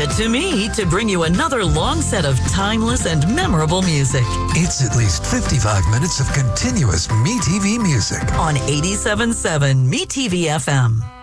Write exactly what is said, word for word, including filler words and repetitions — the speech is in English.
Leave it to me to bring you another long set of timeless and memorable music. It's at least fifty-five minutes of continuous MeTV music on eighty-seven point seven MeTV F M.